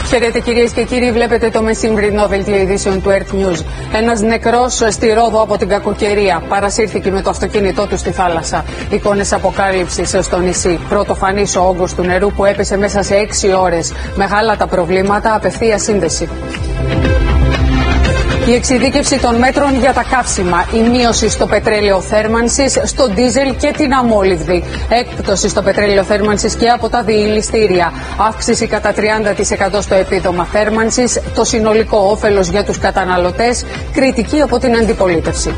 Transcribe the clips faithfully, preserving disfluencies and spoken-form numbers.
Χαίρετε κυρίες και κύριοι, βλέπετε το μεσημβρινό δελτίο ειδήσεων του Earth News. Ένας νεκρός στη Ρόδο από την κακοκαιρία παρασύρθηκε με το αυτοκίνητό του στη θάλασσα. Εικόνες αποκάλυψης στο νησί. Πρωτοφανής ο όγκος του νερού που έπεσε μέσα σε έξι ώρες. Μεγάλα τα προβλήματα, απευθεία σύνδεση. Η εξειδίκευση των μέτρων για τα καύσιμα, η μείωση στο πετρέλαιο θέρμανσης, στο ντίζελ και την αμόλυβδη, έκπτωση στο πετρέλαιο θέρμανσης και από τα διηληστήρια, αύξηση κατά τριάντα τοις εκατό στο επίδομα θέρμανσης, το συνολικό όφελος για τους καταναλωτές, κριτική από την αντιπολίτευση.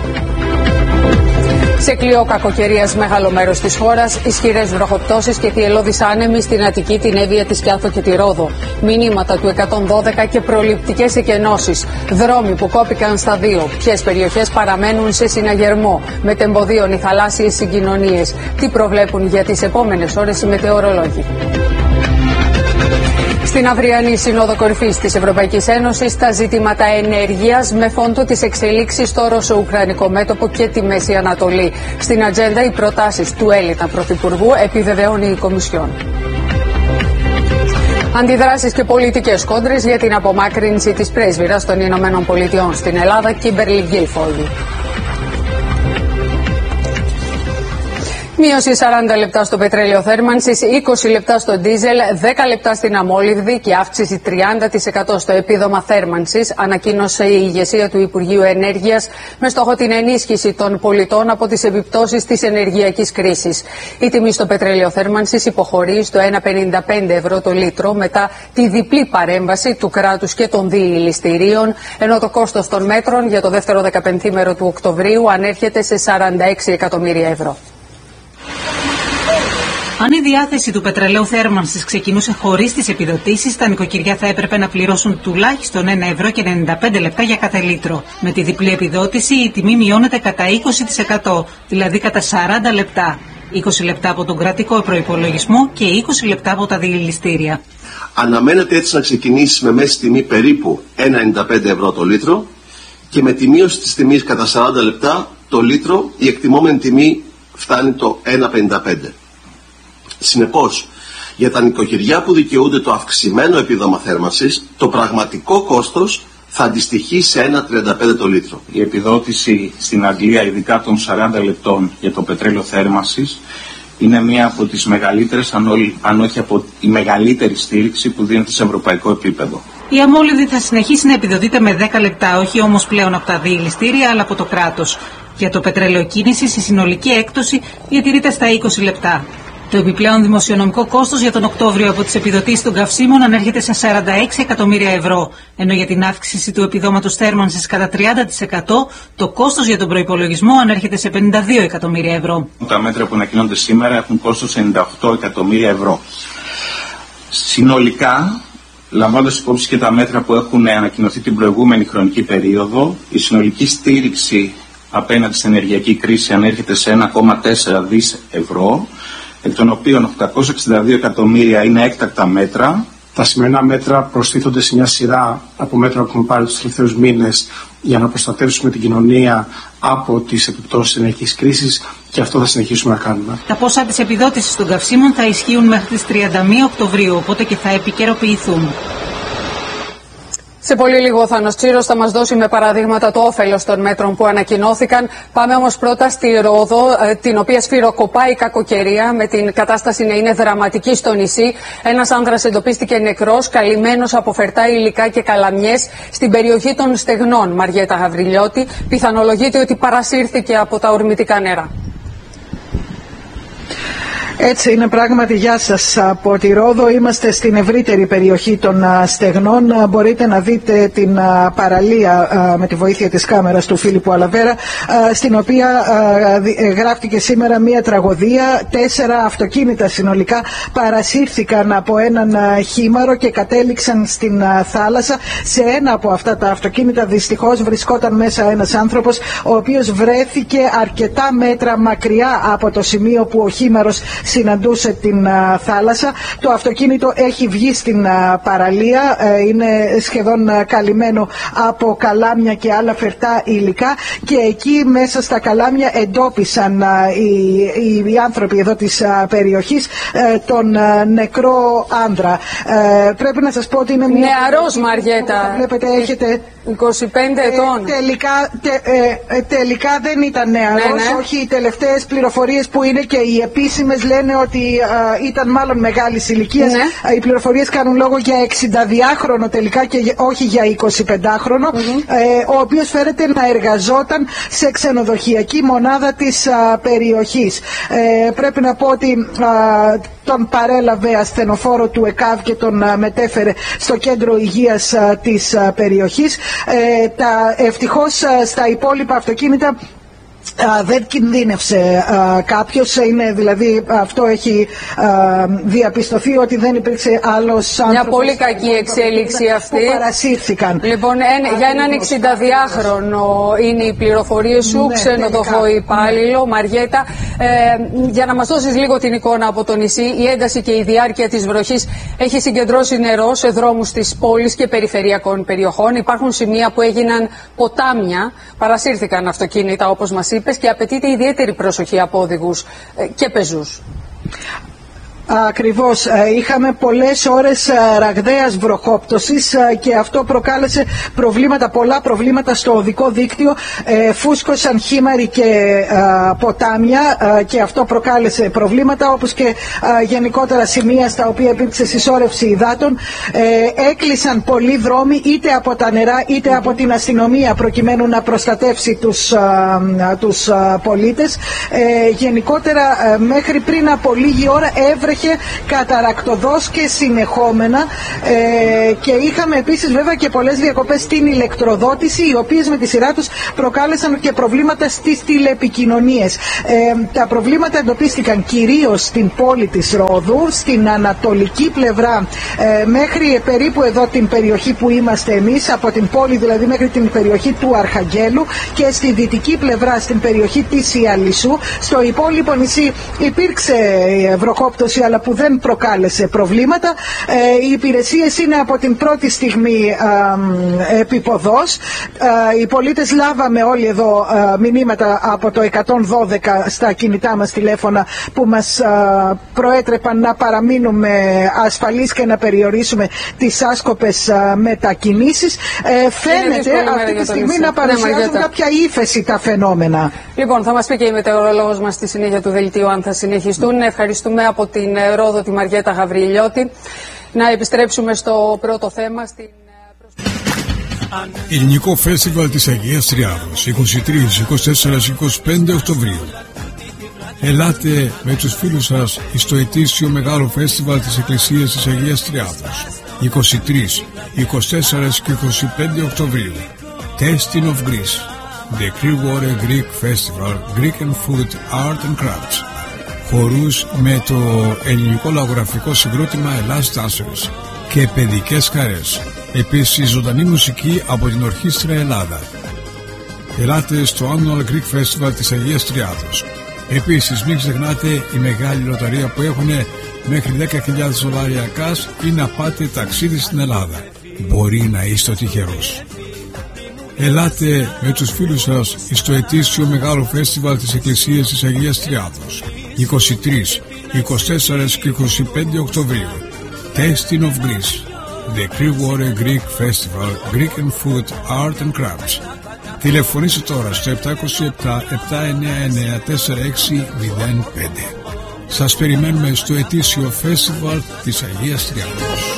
Σε κλειό κακοκαιρίας μεγάλο μέρος της χώρας, ισχυρές βροχοπτώσεις και θυελλώδεις άνεμοι στην Αττική, την Εύβοια, τη Σκιάθο και τη Ρόδο. Μηνύματα του εκατόν δώδεκα και προληπτικές εκενώσεις. Δρόμοι που κόπηκαν στα δύο. Ποιες περιοχές παραμένουν σε συναγερμό. Μετεμποδίων οι θαλάσσιες συγκοινωνίες. Τι προβλέπουν για τις επόμενες ώρες οι μετεωρολόγοι. Στην αυριανή Σύνοδο Κορυφής της Ευρωπαϊκής Ένωσης, τα ζητήματα ενέργειας με φόντο τις εξελίξεις στο ρωσο-ουκρανικό μέτωπο και τη Μέση Ανατολή. Στην ατζέντα οι προτάσεις του Έλληνα Πρωθυπουργού, επιβεβαιώνει η Κομισιόν. Αντιδράσεις και πολιτικές κόντρες για την απομάκρυνση της πρέσβυρας των Ηνωμένων Πολιτειών στην Ελλάδα, Κίμπερλι Γκίλφορντ. Μείωση σαράντα λεπτά στο πετρέλαιο θέρμανσης, είκοσι λεπτά στο ντίζελ, δέκα λεπτά στην αμόλυβδη και αύξηση τριάντα τοις εκατό στο επίδομα θέρμανσης, ανακοίνωσε η ηγεσία του Υπουργείου Ενέργειας με στόχο την ενίσχυση των πολιτών από τις επιπτώσεις της ενεργειακής κρίσης. Η τιμή στο πετρέλαιο θέρμανσης υποχωρεί στο ένα κόμμα πενήντα πέντε ευρώ το λίτρο μετά τη διπλή παρέμβαση του κράτους και των διηληστηρίων, ενώ το κόστος των μέτρων για το δεύτερο δεκαπενθήμερο του Οκτωβρίου ανέρχεται σε σαράντα έξι εκατομμύρια ευρώ. Αν η διάθεση του πετρελαίου θέρμανσης ξεκινούσε χωρίς τις επιδοτήσεις, τα νοικοκυριά θα έπρεπε να πληρώσουν τουλάχιστον ένα ευρώ και ενενήντα πέντε λεπτά για κάθε λίτρο. Με τη διπλή επιδότηση η τιμή μειώνεται κατά είκοσι τοις εκατό, δηλαδή κατά σαράντα λεπτά. είκοσι λεπτά από τον κρατικό προϋπολογισμό και είκοσι λεπτά από τα διηληστήρια. Αναμένεται έτσι να ξεκινήσει με μέση τιμή περίπου ένα κόμμα ενενήντα πέντε ευρώ το λίτρο και με τη μείωση της τιμής κατά σαράντα λεπτά το λίτρο η εκτιμόμενη τιμή φτάνει το ένα κόμμα πενήντα πέντε. Συνεπώς, για τα νοικοκυριά που δικαιούνται το αυξημένο επίδομα θέρμανσης, το πραγματικό κόστος θα αντιστοιχεί σε ένα κόμμα τριάντα πέντε το λίτρο. Η επιδότηση στην Αγγλία, ειδικά των σαράντα λεπτών για το πετρέλαιο θέρμανσης, είναι μία από τις μεγαλύτερες, αν, όλη, αν όχι από η μεγαλύτερη στήριξη που δίνεται σε ευρωπαϊκό επίπεδο. Η αμόλυβδη θα συνεχίσει να επιδοτείται με δέκα λεπτά, όχι όμως πλέον από τα διηληστήρια, αλλά από το κράτος. Για το πετρέλαιο κίνησης, η συνολική έκπτωση διατηρείται στα είκοσι λεπτά. Το επιπλέον δημοσιονομικό κόστος για τον Οκτώβριο από τις επιδοτήσεις των καυσίμων ανέρχεται σε σαράντα έξι εκατομμύρια ευρώ, ενώ για την αύξηση του επιδόματος θέρμανσης κατά τριάντα τοις εκατό το κόστος για τον προϋπολογισμό ανέρχεται σε πενήντα δύο εκατομμύρια ευρώ. Τα μέτρα που ανακοινώνται σήμερα έχουν κόστος ενενήντα οκτώ εκατομμύρια ευρώ. Συνολικά, λαμβάνοντας υπόψη και τα μέτρα που έχουν ανακοινωθεί την προηγούμενη χρονική περίοδο, η συνολική στήριξη απέναντι στην ενεργειακή κρίση ανέρχεται σε ένα κόμμα τέσσερα δισεκατομμύρια ευρώ, εκ των οποίων οκτακόσια εξήντα δύο εκατομμύρια είναι έκτακτα μέτρα. Τα σημερινά μέτρα προστίθονται σε μια σειρά από μέτρα που έχουμε πάρει τους τελευταίους μήνες για να προστατεύσουμε την κοινωνία από τις επιπτώσεις της ενεργειακής κρίσης και αυτό θα συνεχίσουμε να κάνουμε. Τα ποσά της επιδότησης των καυσίμων θα ισχύουν μέχρι τις τριάντα μία Οκτωβρίου, οπότε και θα επικαιροποιηθούν. Σε πολύ λίγο ο Θάνος Τσίρος θα μας δώσει με παραδείγματα το όφελος των μέτρων που ανακοινώθηκαν. Πάμε όμως πρώτα στη Ρόδο, την οποία σφυροκοπάει η κακοκαιρία, με την κατάσταση να είναι δραματική στο νησί. Ένας άνδρας εντοπίστηκε νεκρός, καλυμμένος από φερτά υλικά και καλαμιές στην περιοχή των Στεγνών. Μαριέτα Γαβριλιώτη, πιθανολογείται ότι παρασύρθηκε από τα ορμητικά νερά. Έτσι είναι πράγματι. Γεια σας από τη Ρόδο. Είμαστε στην ευρύτερη περιοχή των Στεγνών. Μπορείτε να δείτε την παραλία με τη βοήθεια της κάμερας του Φίλιππου Αλαβέρα, στην οποία γράφτηκε σήμερα μία τραγωδία. Τέσσερα αυτοκίνητα συνολικά παρασύρθηκαν από έναν χήμαρο και κατέληξαν στην θάλασσα. Σε ένα από αυτά τα αυτοκίνητα δυστυχώς βρισκόταν μέσα ένας άνθρωπος, ο οποίος βρέθηκε αρκετά μέτρα μακριά από το σημείο που ο χήμαρος συναντούσε την θάλασσα. Το αυτοκίνητο έχει βγει στην παραλία, είναι σχεδόν καλυμμένο από καλάμια και άλλα φερτά υλικά, και εκεί μέσα στα καλάμια εντόπισαν οι, οι, οι άνθρωποι εδώ της περιοχής τον νεκρό άντρα. Πρέπει να σας πω ότι είναι μια... Νεαρός, Μαριέτα. Βλέπετε, έχετε... είκοσι πέντε ετών. Ε, τελικά, τε, ε, τελικά δεν ήταν νεαρός, ναι, ναι. Όχι, οι τελευταίες πληροφορίες που είναι και οι επίσημες λένε ότι α, ήταν μάλλον μεγάλης ηλικίας. Ναι. Οι πληροφορίες κάνουν λόγο για εξηνταδυάχρονο τελικά και όχι για εικοσιπεντάχρονο, mm-hmm. ε, ο οποίος φέρεται να εργαζόταν σε ξενοδοχειακή μονάδα της α, περιοχής. Ε, πρέπει να πω ότι α, τον παρέλαβε ασθενοφόρο του ΕΚΑΒ και τον α, μετέφερε στο κέντρο υγείας α, της α, περιοχής. Ε, τα, ευτυχώς α, στα υπόλοιπα αυτοκίνητα Α, δεν κινδύνευσε α, κάποιος, είναι, δηλαδή αυτό έχει α, διαπιστωθεί ότι δεν υπήρξε άλλος άνθρωπος. Μια πολύ κακή εξέλιξη αυτή. Που παρασύρθηκαν. Λοιπόν, εν, για έναν εξηνταδυάχρονο είναι οι πληροφορίες σου, ναι, ξενοδοχό υπάλληλο, ναι. Μαριέτα, ε, για να μας δώσεις λίγο την εικόνα από το νησί, η ένταση και η διάρκεια της βροχής έχει συγκεντρώσει νερό σε δρόμους της πόλης και περιφερειακών περιοχών. Υπάρχουν σημεία που έγιναν ποτάμια, παρασύρθηκαν αυτοκίνητα όπως μας είπες, και απαιτείται ιδιαίτερη προσοχή από οδηγούς και πεζούς. Ακριβώς. Είχαμε πολλές ώρες ραγδαίας βροχόπτωσης και αυτό προκάλεσε προβλήματα, πολλά προβλήματα στο οδικό δίκτυο. Φούσκωσαν χήμαροι και ποτάμια και αυτό προκάλεσε προβλήματα, όπως και γενικότερα σημεία στα οποία υπήρξε συσσόρευση υδάτων. Έκλεισαν πολλοί δρόμοι, είτε από τα νερά είτε από την αστυνομία, προκειμένου να προστατεύσει τους, τους πολίτες. Γενικότερα μέχρι πριν από λίγη ώρα έβρεχε καταρακτωδώς και συνεχόμενα, ε, και είχαμε επίσης βέβαια και πολλές διακοπές στην ηλεκτροδότηση, οι οποίες με τη σειρά τους προκάλεσαν και προβλήματα στις τηλεπικοινωνίες. Ε, τα προβλήματα εντοπίστηκαν κυρίως στην πόλη της Ρόδου, στην ανατολική πλευρά, ε, μέχρι περίπου εδώ την περιοχή που είμαστε εμείς, από την πόλη δηλαδή μέχρι την περιοχή του Αρχαγγέλου, και στη δυτική πλευρά στην περιοχή της Ιαλισσού. Στο υπόλοιπο νησί υπήρξε βροχόπτωση, αλλά που δεν προκάλεσε προβλήματα. Ε, οι υπηρεσίες είναι από την πρώτη στιγμή ε, επιποδός. Ε, οι πολίτες λάβαμε όλοι εδώ ε, μηνύματα από το εκατόν δώδεκα στα κινητά μας τηλέφωνα, που μας ε, προέτρεπαν να παραμείνουμε ασφαλείς και να περιορίσουμε τις άσκοπες ε, μετακινήσεις. Ε, φαίνεται αυτή τη στιγμή να παρουσιάζουν κάποια ύφεση τα φαινόμενα. Λοιπόν, θα μας πει και η μετεωρολόγος μας στη συνέχεια του δελτίου αν θα συνεχιστούν. Ευχαριστούμε από την Ρόδο τη Μαριέτα Γαβριλιώτη. Να επιστρέψουμε στο πρώτο θέμα. Στην... Ελληνικό Φέστιβαλ της Αγίας Τριάδος, είκοσι τρεις, είκοσι τέσσερα, είκοσι πέντε Οκτωβρίου. Ελάτε με τους φίλους σας στο ετήσιο μεγάλο φέστιβαλ της Εκκλησίας της Αγίας Τριάδος, είκοσι τρεις, είκοσι τέσσερα και είκοσι πέντε Οκτωβρίου. Tasting of Greece, the Clearwater Greek Festival, Greek and Food, Art and Crafts. Χορούς με το ελληνικό λαογραφικό συγκρότημα Ελλάς Dancers και παιδικές χαρές. Επίσης ζωντανή μουσική από την Ορχήστρα Ελλάδα. Ελάτε στο Annual Greek Festival της Αγίας Τριάδος. Επίσης μην ξεχνάτε η μεγάλη λοταρία που έχουν μέχρι δέκα χιλιάδες δολάρια cash ή να πάτε ταξίδι στην Ελλάδα. Μπορεί να είστε ο τυχερός. Ελάτε με τους φίλους σας στο ετήσιο μεγάλο φέστιβαλ της Εκκλησίας της Αγίας Τριάδος, είκοσι τρεις, είκοσι τέσσερα και είκοσι πέντε Οκτωβρίου. Tasting of Greece, the Clearwater Greek Festival, Greek and Food, Art and Crafts. Τηλεφωνήστε τώρα στο επτά είκοσι επτά, επτά εννιά εννιά, τέσσερα έξι μηδέν πέντε. Σας περιμένουμε στο ετήσιο φέστιβαλ της Αγίας Τριάδος.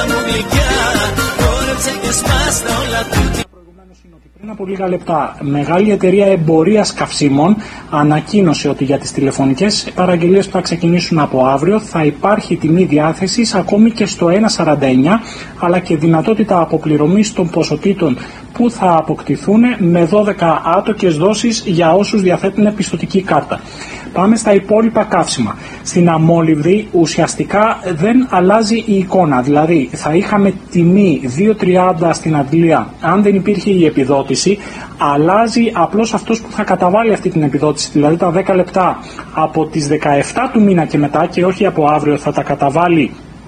Πριν από λίγα λεπτά, μεγάλη εταιρεία εμπορίας καυσίμων ανακοίνωσε ότι για τις τηλεφωνικές παραγγελίες που θα ξεκινήσουν από αύριο θα υπάρχει τιμή διάθεσης ακόμη και στο ένα σαράντα εννιά, αλλά και δυνατότητα αποπληρωμής των ποσοτήτων που θα αποκτηθούν με δώδεκα άτοκες δόσεις για όσους διαθέτουν πιστωτική κάρτα. Πάμε στα υπόλοιπα καύσιμα. Στην αμόλυβδη ουσιαστικά δεν αλλάζει η εικόνα. Δηλαδή θα είχαμε τιμή δύο τριάντα στην αντλία αν δεν υπήρχε η επιδότηση. επιδότηση. Αλλάζει απλώς αυτός που θα καταβάλει αυτή την επιδότηση, δηλαδή τα δέκα λεπτά από τις δεκαεφτά του μήνα και μετά, και όχι από αύριο θα τα καταβάλει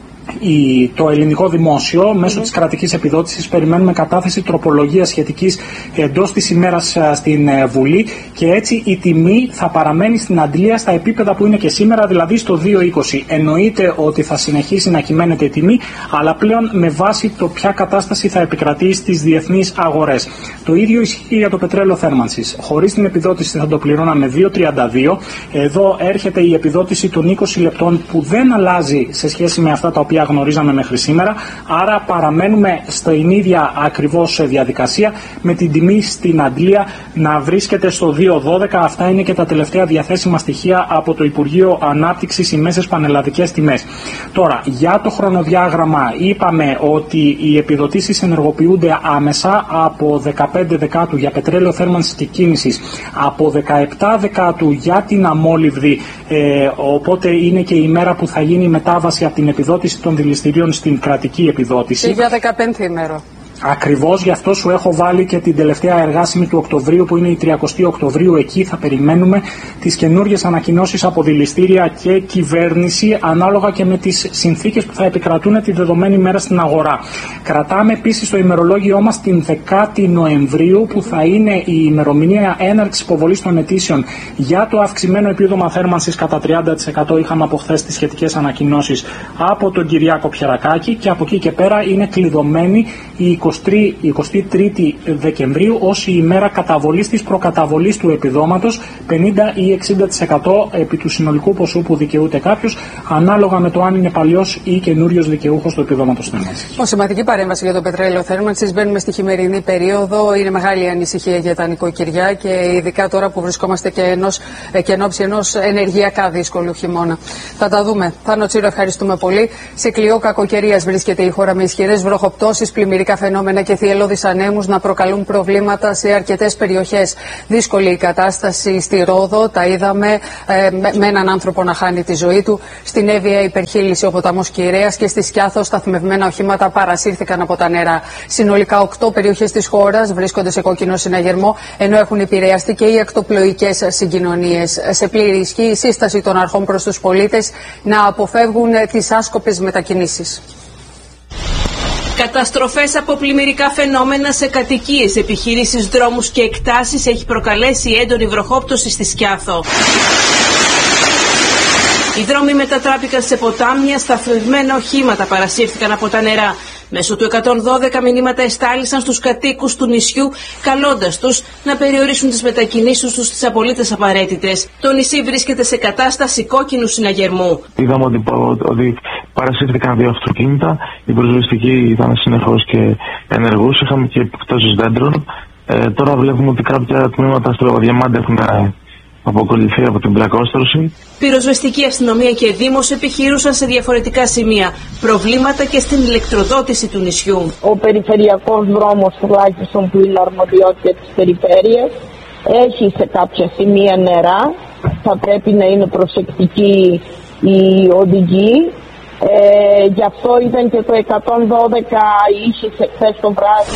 η, το ελληνικό δημόσιο μέσω mm-hmm. της κρατικής επιδότησης. Περιμένουμε κατάθεση τροπολογίας σχετικής εντός της ημέρας στην Βουλή, και έτσι η τιμή θα παραμένει στην αντλία στα επίπεδα που είναι και σήμερα, δηλαδή στο δύο είκοσι. Εννοείται ότι θα συνεχίσει να κυμαίνεται η τιμή, αλλά πλέον με βάση το ποια κατάσταση θα επικρατεί στις διεθνείς αγορές. Το ίδιο ισχύει για το πετρέλαιο θέρμανσης. Χωρίς την επιδότηση θα το πληρώναμε δύο τριάντα δύο. Εδώ έρχεται η επιδότηση των είκοσι λεπτών που δεν αλλάζει σε σχέση με αυτά τα οποία γνωρίζαμε μέχρι σήμερα, άρα παραμένουμε στην ίδια ακριβώς διαδικασία, με την τιμή στην αντλία να βρίσκεται στο δύο δώδεκα. Αυτά είναι και τα τελευταία διαθέσιμα στοιχεία από το Υπουργείο Ανάπτυξης, οι μέσες πανελλαδικές τιμές. Τώρα, για το χρονοδιάγραμμα είπαμε ότι οι επιδοτήσεις ενεργοποιούνται άμεσα από δεκαπέντε Δεκάτου για πετρέλαιο θέρμανσης και κίνησης, από δεκαεπτά Δεκάτου για την αμόλυβδη, ε, οπότε είναι και η μέρα που θα γίνει η μετάβαση από την επιδότηση των δηληστηρίων στην κρατική επιδότηση. Και για δεκαπέντε ημέρο. Ακριβώς, γι' αυτό σου έχω βάλει και την τελευταία εργάσιμη του Οκτωβρίου, που είναι η τριαντάτη Οκτωβρίου. Εκεί θα περιμένουμε τις καινούργιες ανακοινώσεις από δηληστήρια και κυβέρνηση, ανάλογα και με τις συνθήκες που θα επικρατούν τη δεδομένη μέρα στην αγορά. Κρατάμε επίσης το ημερολόγιό μας την δεκάτη Νοεμβρίου, που θα είναι η ημερομηνία έναρξης υποβολής των αιτήσεων για το αυξημένο επίδομα θέρμανσης κατά τριάντα τοις εκατό. Είχαμε από χθες τις σχετικές ανακοινώσεις από τον Κυριάκο Πιερακάκη, και από εκεί και πέρα είναι κλειδωμένη η εικοστή τρίτη Δεκεμβρίου ως η ημέρα καταβολής της προκαταβολής του επιδόματος, πενήντα ή εξήντα τοις εκατό επί του συνολικού ποσού που δικαιούται κάποιος, ανάλογα με το αν είναι παλιός ή καινούριος δικαιούχος του επιδόματος θέρμανσης. Ως σημαντική παρέμβαση για το πετρέλαιο θέρμανσης, μπαίνουμε στη χειμερινή περίοδο. Είναι μεγάλη η ανησυχία για τα νοικοκυριά, και ειδικά τώρα που βρισκόμαστε και, ενός, και ενόψει ενός ενεργειακά δύσκολου χειμώνα. Θα τα δούμε. Θάνο Τσίρο, ευχαριστούμε πολύ. Σε κλειό κακοκαιρίας βρίσκεται η χώρα, με ισχυρές βροχοπτώσεις, πλημμυρικά φαινόμενα και θυελλώδεις ανέμους να προκαλούν προβλήματα σε αρκετές περιοχές. Δύσκολη η κατάσταση στη Ρόδο, τα είδαμε, ε, με, με έναν άνθρωπο να χάνει τη ζωή του. Στην Εύβοια υπερχείλησε ο ποταμός Κυρέας, και στη Σκιάθο σταθμευμένα οχήματα παρασύρθηκαν από τα νερά. Συνολικά οκτώ περιοχές της χώρας βρίσκονται σε κόκκινο συναγερμό, ενώ έχουν επηρεαστεί και οι ακτοπλοϊκές συγκοινωνίες. Σε πλήρη ισχύ η σύσταση των αρχών προς τους πολίτες να αποφεύγουν τις άσκοπες μετακινήσεις. Καταστροφές από πλημμυρικά φαινόμενα σε κατοικίες, επιχειρήσεις, δρόμους και εκτάσεις έχει προκαλέσει έντονη βροχόπτωση στη Σκιάθο. Οι δρόμοι μετατράπηκαν σε ποτάμια, σταθμευμένα οχήματα παρασύρθηκαν από τα νερά. Μέσω του εκατόν δώδεκα μηνύματα εστάλησαν στους κατοίκους του νησιού, καλώντας τους να περιορίσουν τις μετακινήσεις τους στις απολύτως απαραίτητες. Το νησί βρίσκεται σε κατάσταση κόκκινου συναγερμού. Είδαμε ότι, ότι παρασύρθηκαν δύο αυτοκίνητα, η προσβεστική ήταν συνεχώς και ενεργούς, είχαμε και επιπτώσεις δέντρων. Ε, τώρα βλέπουμε ότι κάποια τμήματα στο Λογοδιαμάντη έχουν αποκολληθεί από την πλακόστρωση. Πυροσβεστική αστυνομία και δήμος επιχειρούσαν σε διαφορετικά σημεία. Προβλήματα και στην ηλεκτροδότηση του νησιού. Ο περιφερειακός δρόμος, τουλάχιστον που είναι αρμοδιότητα της περιφέρειας, έχει σε κάποια σημεία νερά. Θα πρέπει να είναι προσεκτικοί οι οδηγοί. Ε, γι' αυτό ήταν και το εκατόν δώδεκα είχε χθες το βράδυ.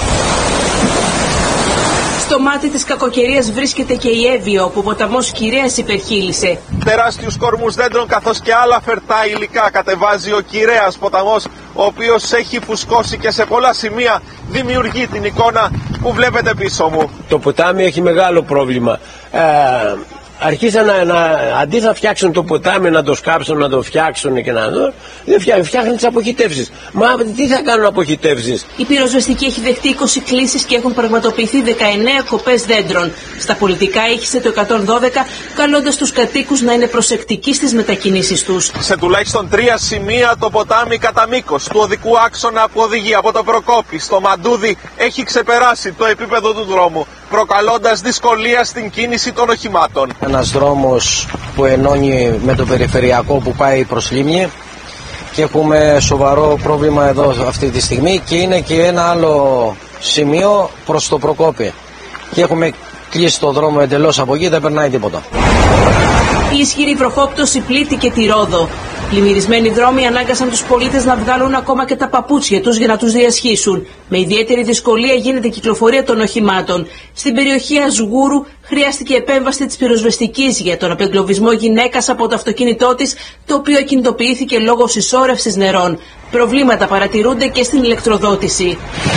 Στο μάτι της κακοκαιρίας βρίσκεται και η Εύβοια, όπου ο ποταμός Κυρέας υπερχείλησε. Τεράστιους κορμούς δέντρων καθώς και άλλα φερτά υλικά κατεβάζει ο Κυρέας ποταμός, ο οποίος έχει φουσκώσει και σε πολλά σημεία δημιουργεί την εικόνα που βλέπετε πίσω μου. Το ποτάμι έχει μεγάλο πρόβλημα. Ε, αρχίσαν να, να, αντί θα φτιάξουν το ποτάμι, να το σκάψουν, να το φτιάξουν και να δω, φτιά, φτιάχνουν τις αποχυτεύσεις. Μα τι θα κάνουν αποχυτεύσεις? Η πυροσβεστική έχει δεχτεί είκοσι κλήσεις και έχουν πραγματοποιηθεί δεκαεννέα κοπές δέντρων. Στα πολιτικά ήχησε το εκατόν δώδεκα, καλώντας τους κατοίκους να είναι προσεκτικοί στις μετακινήσεις τους. Σε τουλάχιστον τρία σημεία το ποτάμι κατά μήκος του οδικού άξονα που οδηγεί από το Προκόπη στο Μαντούδι έχει ξεπεράσει το επίπεδο του δρόμου, προκαλώντας δυσκολία στην κίνηση των οχημάτων. Ένας δρόμος που ενώνει με το περιφερειακό που πάει προς Λίμνη, και έχουμε σοβαρό πρόβλημα εδώ αυτή τη στιγμή, και είναι και ένα άλλο σημείο προς το Προκόπη και έχουμε κλείσει το δρόμο εντελώς από εκεί, δεν περνάει τίποτα. Η ισχυρή βροχόπτωση πλήττει και τη Ρόδο. Πλημμυρισμένοι δρόμοι ανάγκασαν τους πολίτες να βγάλουν ακόμα και τα παπούτσια τους για να τους διασχίσουν. Με ιδιαίτερη δυσκολία γίνεται η κυκλοφορία των οχημάτων. Στην περιοχή Αζγούρου χρειάστηκε επέμβαση της πυροσβεστικής για τον απεγκλωβισμό γυναίκας από το αυτοκίνητό της, το οποίο ακινητοποιήθηκε λόγω συσσόρευσης νερών. Προβλήματα παρατηρούνται και στην ηλεκτροδότηση.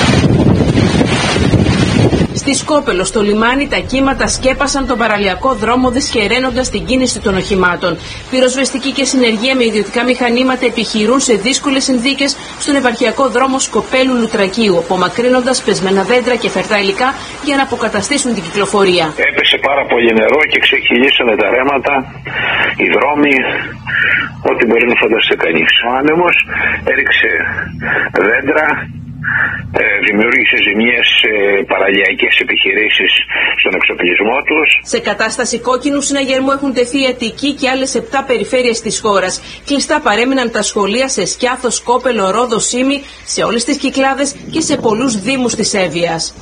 Στη Σκόπελο, στο λιμάνι, τα κύματα σκέπασαν τον παραλιακό δρόμο, δυσχεραίνοντας την κίνηση των οχημάτων. Πυροσβεστική και συνεργεία με ιδιωτικά μηχανήματα επιχειρούν σε δύσκολες συνθήκες στον επαρχιακό δρόμο Σκοπέλου Λουτρακίου, απομακρύνοντας πεσμένα δέντρα και φερτά υλικά για να αποκαταστήσουν την κυκλοφορία. Έπεσε πάρα πολύ νερό και ξεκυλήσανε τα ρέματα, οι δρόμοι, ό,τι μπορεί να φανταστεί κανείς. Ο άνεμος έριξε δέντρα. Ε, δημιούργησε ζημιές σε παραλιακές επιχειρήσεις στον εξοπλισμό τους. Σε κατάσταση κόκκινου συναγερμού έχουν τεθεί η Αττική και άλλες επτά περιφέρειες της χώρας. Κλειστά παρέμειναν τα σχολεία σε Σκιάθο, Σκόπελο, Ρόδο, Σύμη, σε όλες τις Κυκλάδες και σε πολλούς δήμους της Εύβοιας.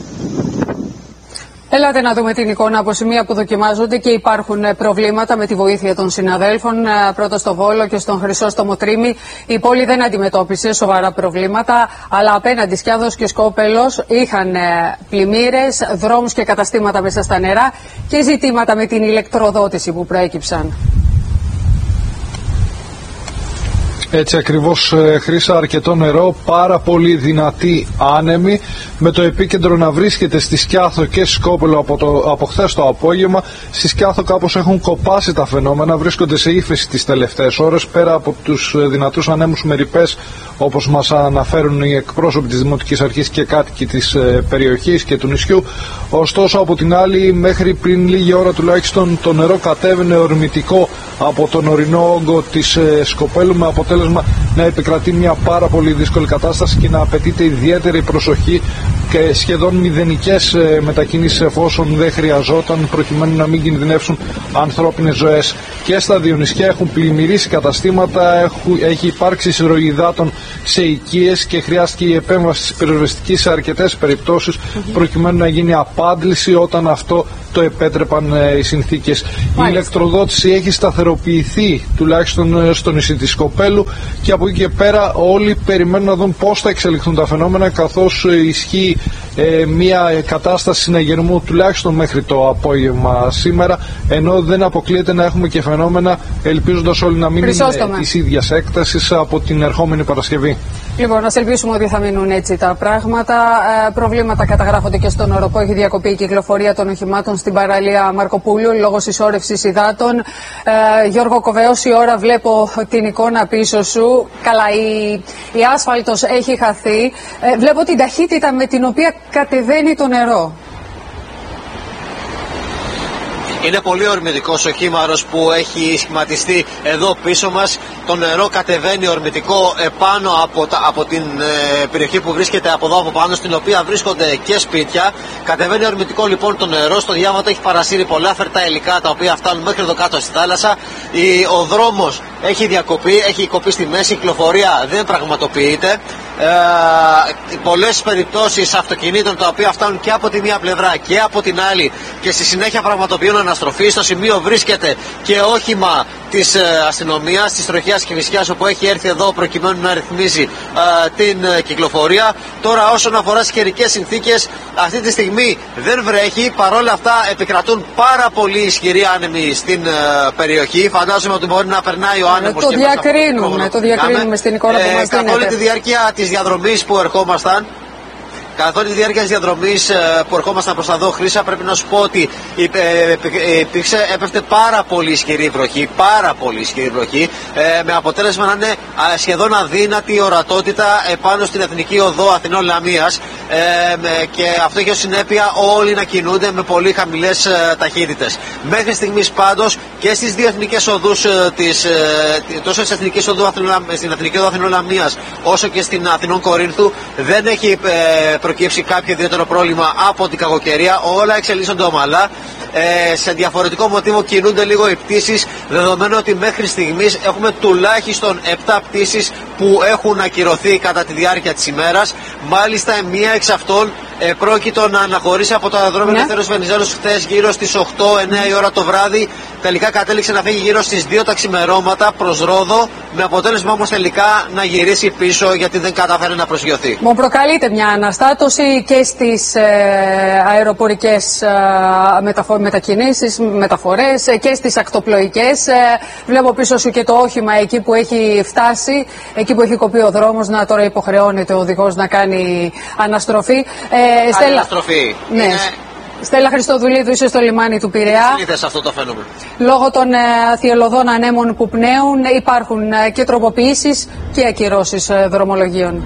Ελάτε να δούμε την εικόνα από σημεία που δοκιμάζονται και υπάρχουν προβλήματα με τη βοήθεια των συναδέλφων. Πρώτα στο Βόλο και στον Χρυσόστομο Τρίμη. Η πόλη δεν αντιμετώπισε σοβαρά προβλήματα, αλλά απέναντι Σκιάδος και Σκόπελος είχαν πλημμύρες, δρόμους και καταστήματα μέσα στα νερά και ζητήματα με την ηλεκτροδότηση που προέκυψαν. Έτσι ακριβώς, Χρύσα, αρκετό νερό, πάρα πολύ δυνατή άνεμη, με το επίκεντρο να βρίσκεται στη Σκιάθο και Σκόπελο από, το, από χθες το απόγευμα. Στη Σκιάθο κάπως έχουν κοπάσει τα φαινόμενα, βρίσκονται σε ύφεση τις τελευταίες ώρες, πέρα από τους δυνατούς ανέμους με ρηπές, όπως μας αναφέρουν οι εκπρόσωποι της Δημοτικής Αρχής και κάτοικοι της ε, περιοχής και του νησιού. Ωστόσο, από την άλλη, μέχρι πριν λίγη ώρα τουλάχιστον, το νερό κατέβαινε ορμητικό από τον ορεινό όγκο της ε, Σκοπέλου, με αποτέλεσμα να επικρατεί μια πάρα πολύ δύσκολη κατάσταση και να απαιτείται ιδιαίτερη προσοχή και σχεδόν μηδενικές ε, μετακινήσεις εφόσον δεν χρειαζόταν, προκειμένου να μην κινδυνεύσουν ανθρώπινες ζωές. Και στα δύο νησιά έχουν πλημμυρίσει καταστήματα, έχουν, έχει υπάρξει εισρωή υδάτων σε οικίες και χρειάστηκε η επέμβαση της πυροσβεστικής σε αρκετές περιπτώσεις mm-hmm. προκειμένου να γίνει απάντηση όταν αυτό το επέτρεπαν ε, οι συνθήκες. Μάλιστα. Η ηλεκτροδότηση έχει σταθεροποιηθεί τουλάχιστον στο νησί της Σκοπέλου και από εκεί και πέρα όλοι περιμένουν να δουν πώς θα εξελιχθούν τα φαινόμενα, καθώς ε, ισχύει ε, μια κατάσταση συναγερμού τουλάχιστον μέχρι το απόγευμα σήμερα, ενώ δεν αποκλείεται να έχουμε και φαινόμενα, ελπίζοντας όλοι να μην είναι της ίδιας έκτασης από την ερχόμενη Παρασκευή. Λοιπόν, να ελπίσουμε ότι θα μείνουν έτσι τα πράγματα. Ε, προβλήματα καταγράφονται και στον οροπό. Έχει διακοπεί η κυκλοφορία των οχημάτων στην παραλία Μαρκοπούλου λόγω συσσόρευσης υδάτων. Ε, Γιώργο Κοβέο, η ώρα βλέπω την εικόνα πίσω σου. Καλά, η, η άσφαλτος έχει χαθεί. Ε, βλέπω την ταχύτητα με την οποία κατεβαίνει το νερό. Είναι πολύ ορμητικός ο κύμαρος που έχει σχηματιστεί εδώ πίσω μας. Το νερό κατεβαίνει ορμητικό επάνω από, τα, από την ε, περιοχή που βρίσκεται από εδώ από πάνω, στην οποία βρίσκονται και σπίτια. Κατεβαίνει ορμητικό λοιπόν το νερό. Στο διάβατο έχει παρασύρει πολλά φερτά υλικά, τα οποία φτάνουν μέχρι εδώ κάτω στη θάλασσα. Η, ο δρόμος έχει διακοπεί, έχει κοπεί στη μέση, η κυκλοφορία δεν πραγματοποιείται. Ε, πολλές περιπτώσεις αυτοκινήτων τα οποία φτάνουν και από τη μία πλευρά και από την άλλη και στη συνέχεια πραγματοποιούν αναστροφή. Στο σημείο βρίσκεται και όχημα της ε, αστυνομίας, της τροχιάς και φυσικιάς, όπου έχει έρθει εδώ προκειμένου να ρυθμίζει ε, την ε, κυκλοφορία. Τώρα, όσον αφορά τις καιρικές συνθήκες, αυτή τη στιγμή δεν βρέχει, παρόλα αυτά επικρατούν πάρα πολύ ισχυροί άνεμοι στην ε, περιοχή. Φαντάζομαι ότι μπορεί να περνάει ο άνεμος. Το διακρίνουμε, το διακρίνουμε στην εικόνα που μας δίνεται. Καθ' όλη τη διάρκεια της διαδρομής που ερχόμασταν, Καθ' όλη τη διάρκεια της διαδρομής που ερχόμασταν προς τα εδώ, Χρύσα, πρέπει να σου πω ότι υπήρξε, έπεφτε πάρα πολύ ισχυρή βροχή, πάρα πολύ ισχυρή βροχή, με αποτέλεσμα να είναι σχεδόν αδύνατη η ορατότητα επάνω στην Εθνική Οδό Αθηνών Λαμίας, και αυτό έχει ως συνέπεια όλοι να κινούνται με πολύ χαμηλές ταχύτητες. Μέχρι στιγμής πάντως και στις δύο εθνικές οδούς, της, τόσο στην Εθνική Οδό Αθηνών Λαμίας όσο και στην Αθηνών Κορίνθου, δεν έχει προκύψει κάποιο ιδιαίτερο πρόβλημα από την κακοκαιρία. Όλα εξελίσσονται ομαλά. Ε, σε διαφορετικό μοτίβο κινούνται λίγο οι πτήσεις, δεδομένου ότι μέχρι στιγμής έχουμε τουλάχιστον επτά πτήσεις που έχουν ακυρωθεί κατά τη διάρκεια της ημέρας. Μάλιστα, μία εξ αυτών ε, πρόκειτο να αναχωρήσει από το αεροδρόμιο ναι. Ελεύθερος Βενιζέλος χθες γύρω στις οκτώ εννέα η ώρα το βράδυ. Τελικά κατέληξε να φύγει γύρω στις δύο τα ξημερώματα προς Ρόδο, με αποτέλεσμα όμως τελικά να γυρίσει πίσω γιατί δεν κατάφερε να προσγειωθεί. Μου προκαλείται μια αναστάτωση και στις ε, αεροπορικές ε, μεταφο- μετακινήσεις, μεταφορές ε, και στις ακτοπλοϊκές. Ε, βλέπω πίσω σου και το όχημα εκεί που έχει φτάσει, εκεί που έχει κοπεί ο δρόμος, να τώρα υποχρεώνεται ο οδηγός να κάνει αναστροφή. Ε, Στέλλα, αναστροφή. Ναι. Είναι... Στέλλα Χριστοδουλίδου, είσαι στο λιμάνι του Πειραιά. Συνήθες αυτό το φαινόμενο. Λόγω των ε, θυελλωδών ανέμων που πνέουν υπάρχουν ε, και τροποποιήσεις και ακυρώσεις ε, δρομολογίων.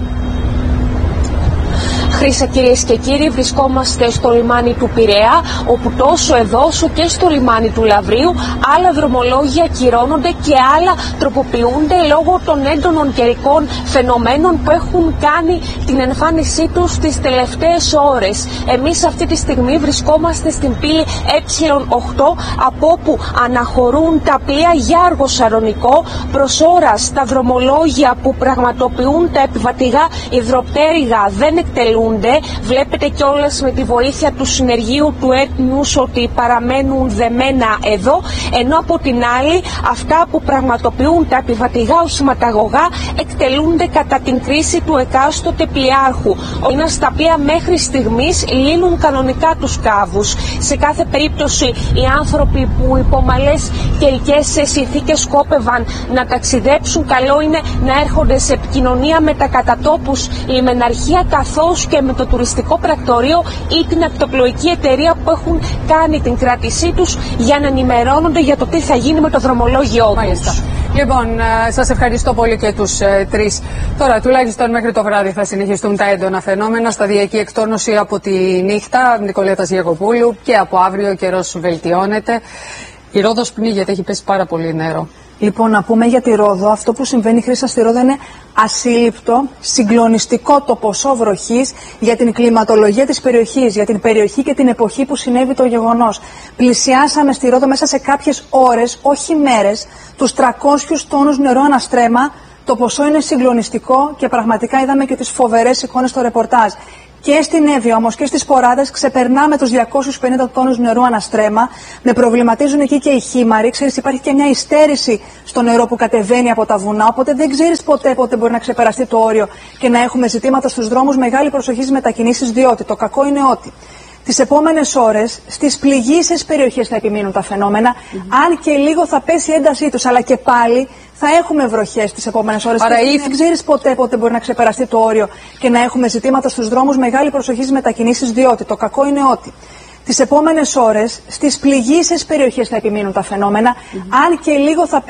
Χρήσα, κυρίες και κύριοι, βρισκόμαστε στο λιμάνι του Πειραιά, όπου τόσο εδώ όσο και στο λιμάνι του Λαβρίου άλλα δρομολόγια ακυρώνονται και άλλα τροποποιούνται λόγω των έντονων καιρικών φαινομένων που έχουν κάνει την εμφάνισή τους τις τελευταίες ώρες. Εμείς αυτή τη στιγμή βρισκόμαστε στην πύλη ε οκτώ, από όπου αναχωρούν τα πλοία για Αργοσαρονικό. Προς ώρας τα δρομολόγια που πραγματοποιούν τα επιβατηγά υδροπτέρυγα δεν εκτελούν. Βλέπετε κιόλας με τη βοήθεια του συνεργείου του έθνους ότι παραμένουν δεμένα εδώ, ενώ από την άλλη αυτά που πραγματοποιούν τα επιβατηγά οσηματαγωγά εκτελούνται κατά την κρίση του εκάστοτε πλοιάρχου. Είναι στα οποία μέχρι στιγμής λύνουν κανονικά τους κάβους. Σε κάθε περίπτωση οι άνθρωποι που υπό ομαλές καιρικές συνθήκες σκόπευαν να ταξιδέψουν, καλό είναι να έρχονται σε επικοινωνία με τα κατατόπους λιμεναρχία καθώς και με το τουριστικό πρακτορείο ή την ακτοπλοϊκή εταιρεία που έχουν κάνει την κράτησή τους για να ενημερώνονται για το τι θα γίνει με το δρομολόγιο τους. Λοιπόν, σας ευχαριστώ πολύ και τους ε, τρεις. Τώρα, τουλάχιστον μέχρι το βράδυ θα συνεχιστούν τα έντονα φαινόμενα. Σταδιακή εκτόνωση από τη νύχτα, Νικολέτας Γιακοπούλου, και από αύριο ο καιρός βελτιώνεται. Η Ρόδος πνίγεται, έχει πέσει πάρα πολύ νερό. Λοιπόν, να πούμε για τη Ρόδο, αυτό που συμβαίνει, Χρήστα, στη Ρόδο είναι ασύλληπτο, συγκλονιστικό το ποσό βροχής για την κλιματολογία της περιοχής, για την περιοχή και την εποχή που συνέβη το γεγονός. Πλησιάσαμε στη Ρόδο μέσα σε κάποιες ώρες, όχι μέρες, τους τριακόσιους τόνους νερό αναστρέμα. Το ποσό είναι συγκλονιστικό και πραγματικά είδαμε και τις φοβερές εικόνες στο ρεπορτάζ. Και στην Εύβοια όμως και στις Ποράδες ξεπερνάμε τους διακόσιους πενήντα τόνους νερού αναστρέμα. Με προβληματίζουν εκεί και οι χήμαροι. Ξέρεις, υπάρχει και μια υστέρηση στο νερό που κατεβαίνει από τα βουνά. Οπότε δεν ξέρεις ποτέ πότε μπορεί να ξεπεραστεί το όριο και να έχουμε ζητήματα στους δρόμους. Μεγάλη προσοχή στις μετακινήσεις, διότι το κακό είναι ότι τις επόμενες ώρες στις πληγείσες περιοχές θα επιμείνουν τα φαινόμενα. Mm-hmm. Αν και λίγο θα πέσει η έντασή τους, αλλά και πάλι θα έχουμε βροχές τις επόμενες ώρες. Άρα είναι... δεν ξέρεις ποτέ πότε μπορεί να ξεπεραστεί το όριο και να έχουμε ζητήματα στους δρόμους. Μεγάλη προσοχή στις μετακινήσεις, διότι το κακό είναι ότι τις επόμενες ώρες στις πληγείσες περιοχές θα επιμείνουν τα φαινόμενα. Mm-hmm. Αν και λίγο θα πέσει